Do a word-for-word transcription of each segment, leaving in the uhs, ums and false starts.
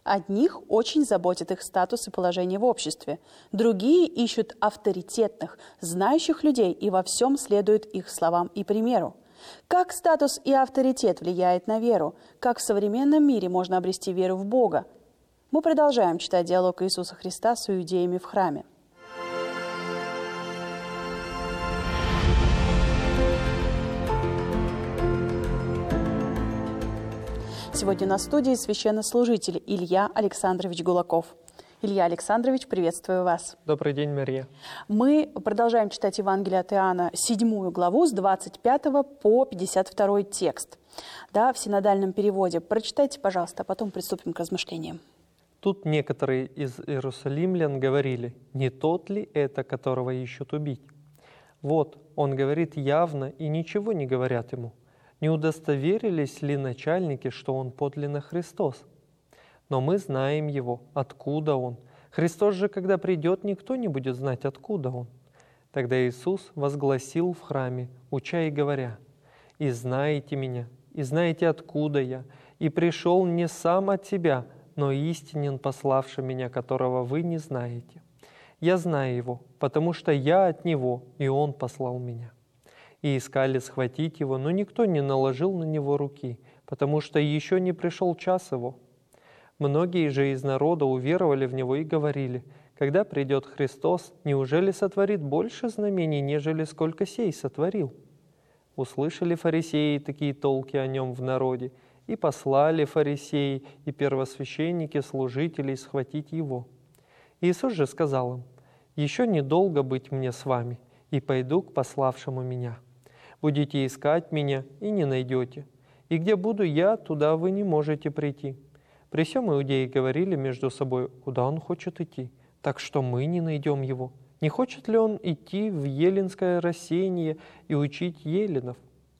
Одних очень заботит их статус и положение в обществе. Другие ищут авторитетных, знающих людей и во всем следуют их словам и примеру. Как статус и авторитет влияет на веру? Как в современном мире можно обрести веру в Бога? Мы продолжаем читать диалог Иисуса Христа с иудеями в храме. Сегодня на студии священнослужитель Илья Александрович Гулаков. Илья Александрович, приветствую вас. Добрый день, Мария. Мы продолжаем читать Евангелие от Иоанна, седьмую главу, с двадцать пятого по пятьдесят второй текст. Да, в синодальном переводе. Прочитайте, пожалуйста, а потом приступим к размышлениям. Тут некоторые из иерусалимлян говорили: не тот ли это, которого ищут убить? Вот, он говорит явно, и ничего не говорят ему. Не удостоверились ли начальники, что он подлинно Христос? Но мы знаем его, откуда он. Христос же, когда придет, никто не будет знать, откуда он. Тогда Иисус возгласил в храме, уча и говоря: «И знаете меня, и знаете, откуда я, и пришел не сам от себя, но истинен пославший меня, которого вы не знаете. Я знаю его, потому что я от него, и он послал меня». И искали схватить его, но никто не наложил на него руки, потому что еще не пришел час его. Многие же из народа уверовали в него и говорили: когда придет Христос, неужели сотворит больше знамений, нежели сколько сей сотворил? Услышали фарисеи такие толки о нем в народе, и послали фарисеи и первосвященники служителей схватить его. Иисус же сказал им: еще недолго быть мне с вами, и пойду к пославшему меня. Будете искать меня и не найдете, и где буду я, туда вы не можете прийти. При сем иудеи говорили между собой: куда он хочет идти, так что мы не найдем его. Не хочет ли он идти в еленское рассеяние и учить еленов?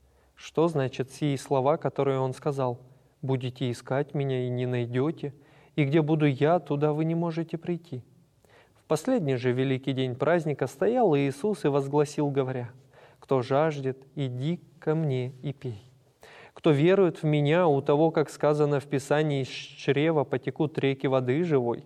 Что значит сии слова, которые он сказал: будете искать меня и не найдете, и где буду я, туда вы не можете прийти? В последний же великий день праздника стоял Иисус и возгласил, говоря: кто жаждет, иди ко мне и пей. Кто верует в Меня, у того, как сказано в Писании, из чрева потекут реки воды живой.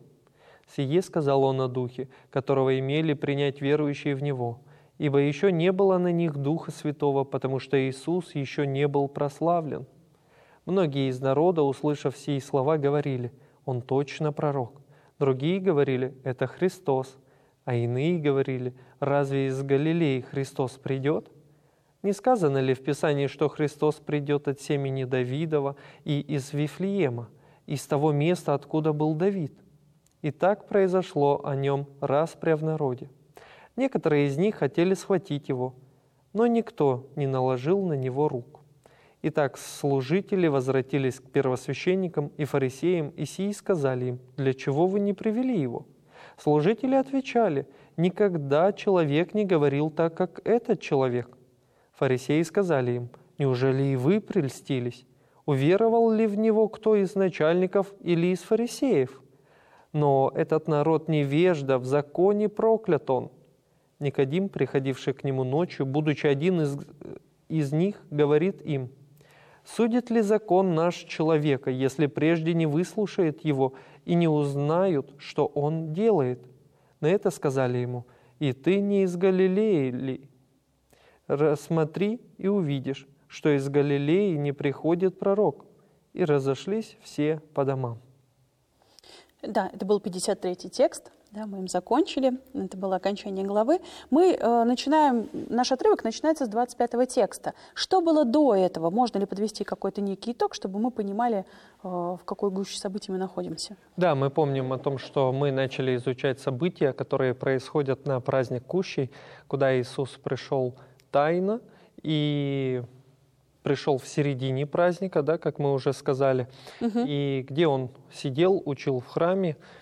Сие сказал Он о Духе, которого имели принять верующие в Него, ибо еще не было на них Духа Святого, потому что Иисус еще не был прославлен. Многие из народа, услышав сии слова, говорили: Он точно пророк. Другие говорили: это Христос. А иные говорили: разве из Галилеи Христос придет? Не сказано ли в Писании, что Христос придет от семени Давидова и из Вифлеема, из того места, откуда был Давид? И так произошло о нем распря в народе. Некоторые из них хотели схватить его, но никто не наложил на него рук. Итак, служители возвратились к первосвященникам и фарисеям, и сии сказали им: для чего вы не привели его? Служители отвечали: никогда человек не говорил так, как этот человек. Фарисеи сказали им: неужели и вы прельстились? Уверовал ли в него кто из начальников или из фарисеев? Но этот народ невежда, в законе проклят он. Никодим, приходивший к нему ночью, будучи один из, из них, говорит им: судит ли закон наш человека, если прежде не выслушает его и не узнают, что он делает? На это сказали ему: и ты не из Галилеи ли? Рассмотри и увидишь, что из Галилеи не приходит пророк. И разошлись все по домам. Да, это был пятьдесят третий текст. Да, мы им закончили. Это было окончание главы. Мы э, начинаем, наш отрывок начинается с двадцать пятого текста. Что было до этого? Можно ли подвести какой-то некий итог, чтобы мы понимали, э, в какой гуще событий мы находимся? Да, мы помним о том, что мы начали изучать события, которые происходят на праздник Кущей, куда Иисус пришел тайно и пришел в середине праздника, да, как мы уже сказали, угу. И где он сидел, учил в храме,